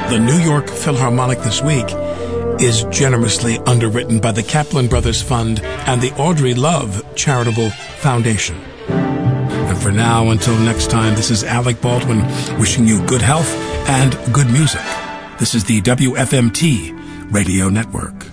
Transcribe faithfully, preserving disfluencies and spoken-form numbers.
The New York Philharmonic this week is generously underwritten by the Kaplan Brothers Fund and the Audrey Love Charitable Foundation. And for now, until next time, this is Alec Baldwin wishing you good health and good music. This is the W F M T Radio Network.